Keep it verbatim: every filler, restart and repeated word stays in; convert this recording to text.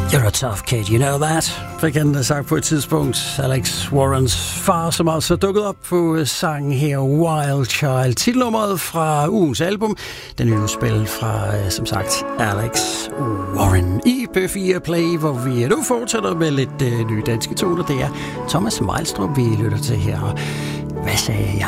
You're a tough kid, you know that? Fik han sagt på et tidspunkt. Alex Warrens far, som altså dukkede op på sangen her, Wild Child. Titelnummeret fra ugens album. Den nye spil fra, som sagt, Alex Warren i P fire Play, hvor vi nu fortsætter med lidt øh, nye danske toner. Det er Thomas Meilstrup, vi lytter til her. Hvad sagde jeg?